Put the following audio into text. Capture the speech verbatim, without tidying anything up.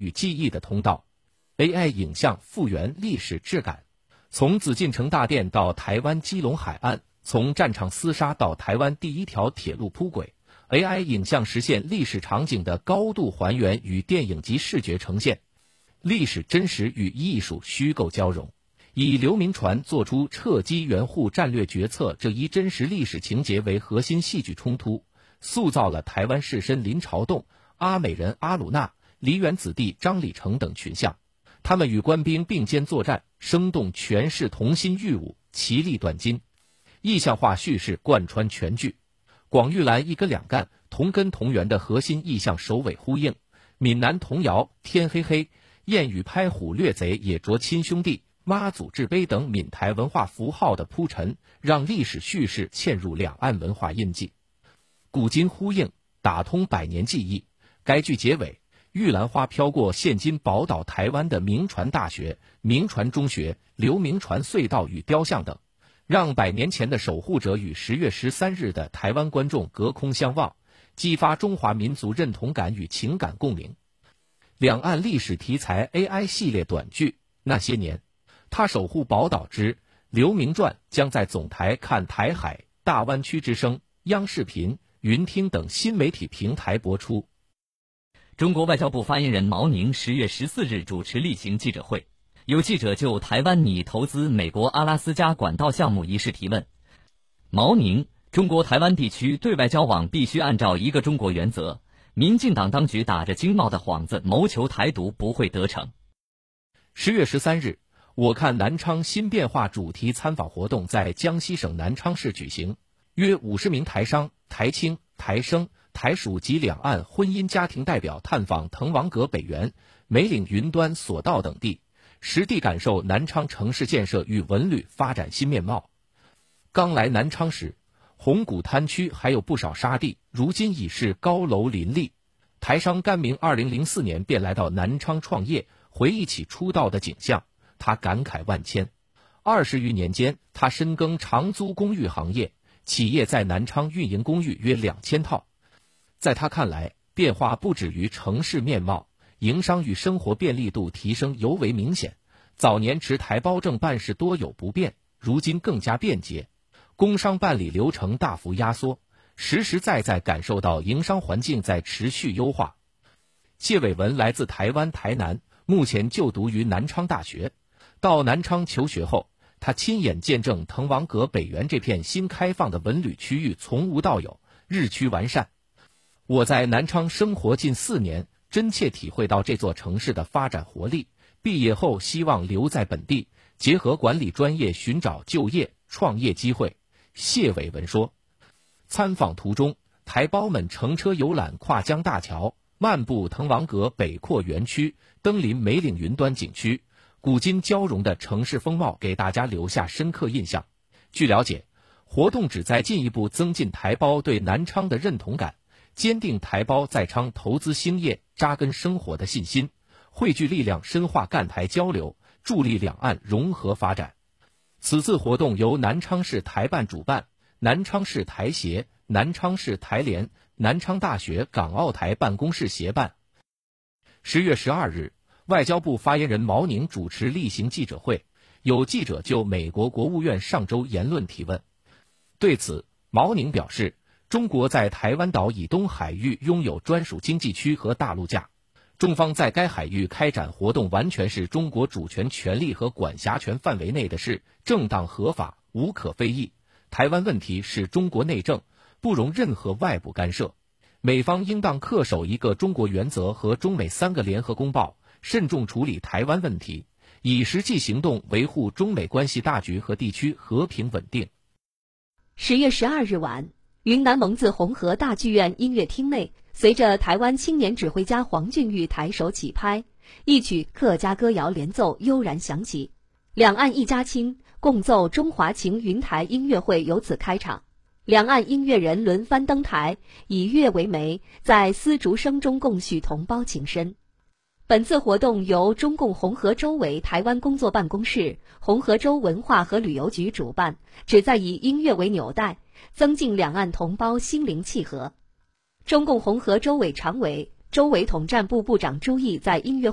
与记忆的通道。A I 影像复原历史质感，从紫禁城大殿到台湾基隆海岸，从战场厮杀到台湾第一条铁路铺轨， A I 影像实现历史场景的高度还原与电影级视觉呈现，历史真实与艺术虚构交融，以刘铭传做出撤机援沪战略决策这一真实历史情节为核心戏剧冲突，塑造了台湾士绅林朝栋、阿美人阿鲁纳、梨园子弟张理成等群像。他们与官兵并肩作战，生动诠释同心御侮，其利断金。意象化叙事贯穿全剧，广玉兰一根两干，同根同源的核心意象首尾呼应。闽南童谣天黑黑、燕语拍虎掠贼也着亲兄弟、妈祖制碑等闽台文化符号的铺陈，让历史叙事嵌入两岸文化印记，古今呼应，打通百年记忆。该剧结尾，玉兰花飘过现今宝岛台湾的铭传大学、铭传中学、刘铭传隧道与雕像等，让百年前的守护者与十月十三日的台湾观众隔空相望，激发中华民族认同感与情感共鸣。两岸历史题材 A I 系列短剧《那些年，他守护宝岛之刘铭传》将在总台看台海、大湾区之声、央视频、云听等新媒体平台播出。 中国外交部发言人毛宁十月十四日主持例行记者会，有记者就台湾拟投资美国阿拉斯加管道项目一事提问。毛宁：中国台湾地区对外交往必须按照一个中国原则，民进党当局打着经贸的幌子谋求台独不会得逞。 十月十三日，我看南昌新变化主题参访活动在江西省南昌市举行，约五十名台商、台青、台生、台属及两岸婚姻家庭代表探访滕王阁北园、梅岭云端索道等地，实地感受南昌城市建设与文旅发展新面貌。刚来南昌时，红谷滩区还有不少沙地，如今已是高楼林立。台商甘明二零零四年便来到南昌创业，回忆起出道的景象，他感慨万千。二十余年间，他深耕长租公寓行业，企业在南昌运营公寓约两千套。在他看来，变化不止于城市面貌，营商与生活便利度提升尤为明显。早年持台胞证办事多有不便，如今更加便捷，工商办理流程大幅压缩，实实在在感受到营商环境在持续优化。谢伟文来自台湾台南，目前就读于南昌大学。到南昌求学后，他亲眼见证滕王阁北园这片新开放的文旅区域从无到有，日趋完善。我在南昌生活近四年，真切体会到这座城市的发展活力。毕业后希望留在本地，结合管理专业寻找就业、创业机会。谢伟文说，参访途中，台胞们乘车游览跨江大桥，漫步滕王阁北扩园区，登临梅岭云端景区，古今交融的城市风貌给大家留下深刻印象。据了解，活动旨在进一步增进台胞对南昌的认同感，坚定台胞在昌投资兴业、扎根生活的信心，汇聚力量深化赣台交流，助力两岸融合发展。此次活动由南昌市台办主办，南昌市台协、南昌市台联、南昌大学港澳台办公室协办。十月十二日，外交部发言人毛宁主持例行记者会，有记者就美国国务院上周言论提问。对此，毛宁表示，中国在台湾岛以东海域拥有专属经济区和大陆架，中方在该海域开展活动完全是中国主权权利和管辖权范围内的事，正当合法，无可非议。台湾问题是中国内政，不容任何外部干涉。美方应当恪守一个中国原则和中美三个联合公报，慎重处理台湾问题，以实际行动维护中美关系大局和地区和平稳定。 十月十二日晚，云南蒙自红河大剧院音乐厅内，随着台湾青年指挥家黄俊玉抬手起拍，一曲客家歌谣连奏悠然响起，两岸一家亲，共奏中华情云台音乐会由此开场。两岸音乐人轮番登台，以乐为媒，在丝竹声中共叙同胞情深。本次活动由中共红河州委台湾工作办公室、红河州文化和旅游局主办，旨在以音乐为纽带，增进两岸同胞心灵契合。中共红河州委常委、州委统战部部长朱毅在音乐